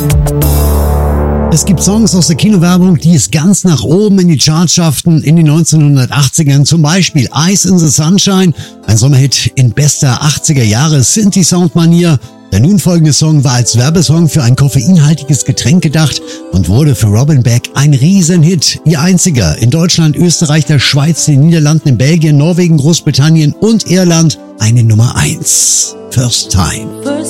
Es gibt Songs aus der Kinowerbung, die es ganz nach oben in die Charts schafften in den 1980ern. Zum Beispiel Ice in the Sunshine, ein Sommerhit in bester 80er Jahre Synthi-Sound-Manier. Der nun folgende Song war als Werbesong für ein koffeinhaltiges Getränk gedacht und wurde für Robin Beck ein Riesenhit. Ihr einziger in Deutschland, Österreich, der Schweiz, den Niederlanden, in Belgien, Norwegen, Großbritannien und Irland eine Nummer 1. First Time.